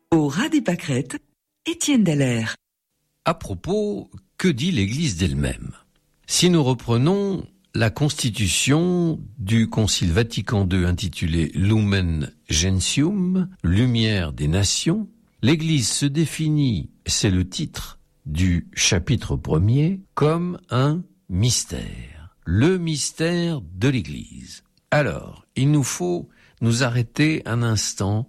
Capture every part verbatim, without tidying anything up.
Au ras des pâquerettes, Étienne Dallaire. À propos, que dit l'Église d'elle-même ? Si nous reprenons la constitution du Concile Vatican deux intitulée Lumen Gentium, Lumière des Nations, l'Église se définit, c'est le titre du chapitre premier, comme un mystère. Le mystère de l'Église. Alors, il nous faut nous arrêter un instant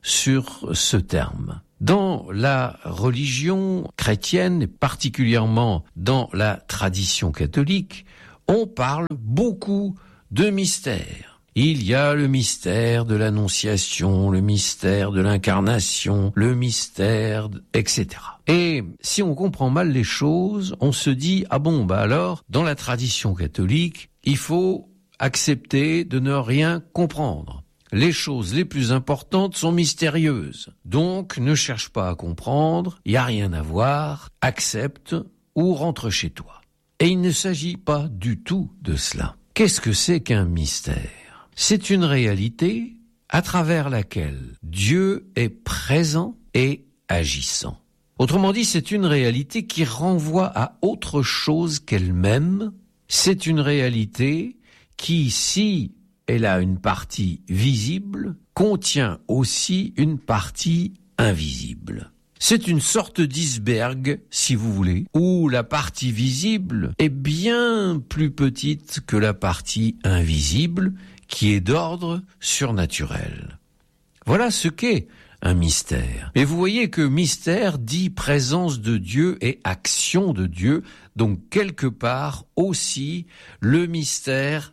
sur ce terme. Dans la religion chrétienne, et particulièrement dans la tradition catholique, on parle beaucoup de mystères. Il y a le mystère de l'Annonciation, le mystère de l'Incarnation, le mystère, et cetera. Et si on comprend mal les choses, on se dit, ah bon, bah alors, dans la tradition catholique, il faut accepter de ne rien comprendre. Les choses les plus importantes sont mystérieuses. Donc, ne cherche pas à comprendre, il n'y a rien à voir, accepte ou rentre chez toi. Et il ne s'agit pas du tout de cela. Qu'est-ce que c'est qu'un mystère ? C'est une réalité à travers laquelle Dieu est présent et agissant. Autrement dit, c'est une réalité qui renvoie à autre chose qu'elle-même. C'est une réalité qui, si elle a une partie visible, contient aussi une partie invisible. C'est une sorte d'iceberg, si vous voulez, où la partie visible est bien plus petite que la partie invisible, qui est d'ordre surnaturel. Voilà ce qu'est un mystère. Et vous voyez que mystère dit présence de Dieu et action de Dieu, donc quelque part aussi le mystère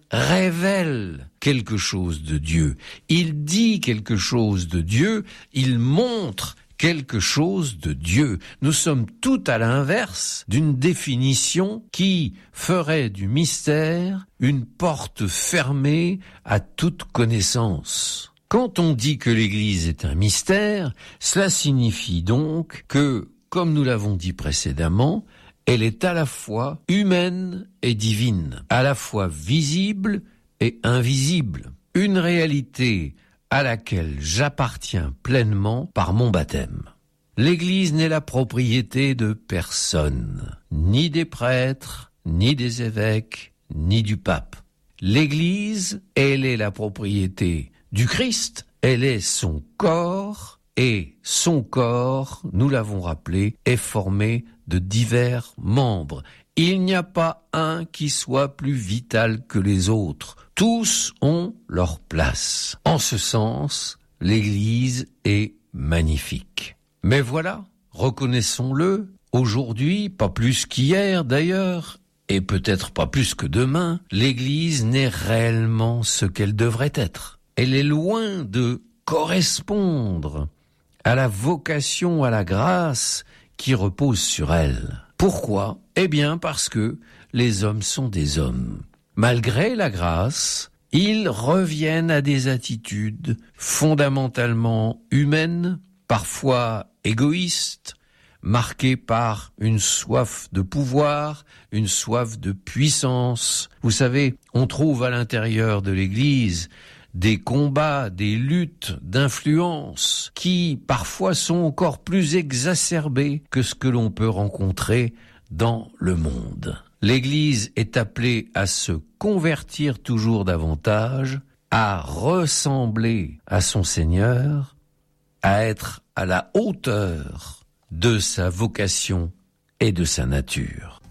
révèle quelque chose de Dieu. Il dit quelque chose de Dieu, il montre quelque chose de Dieu. Nous sommes tout à l'inverse d'une définition qui ferait du mystère une porte fermée à toute connaissance. Quand on dit que l'Église est un mystère, cela signifie donc que, comme nous l'avons dit précédemment, elle est à la fois humaine et divine, à la fois visible et invisible. Une réalité à laquelle j'appartiens pleinement par mon baptême. L'Église n'est la propriété de personne, ni des prêtres, ni des évêques, ni du pape. L'Église, elle est la propriété du Christ, elle est son corps, et son corps, nous l'avons rappelé, est formé de divers membres. Il n'y a pas un qui soit plus vital que les autres. Tous ont leur place. En ce sens, l'Église est magnifique. Mais voilà, reconnaissons-le, aujourd'hui, pas plus qu'hier d'ailleurs, et peut-être pas plus que demain, l'Église n'est réellement ce qu'elle devrait être. Elle est loin de correspondre à la vocation, à la grâce qui repose sur elle. Pourquoi ? Eh bien parce que les hommes sont des hommes. Malgré la grâce, ils reviennent à des attitudes fondamentalement humaines, parfois égoïstes, marquées par une soif de pouvoir, une soif de puissance. Vous savez, on trouve à l'intérieur de l'Église des combats, des luttes d'influence qui parfois sont encore plus exacerbés que ce que l'on peut rencontrer dans le monde. L'Église est appelée à se convertir toujours davantage, à ressembler à son Seigneur, à être à la hauteur de sa vocation et de sa nature.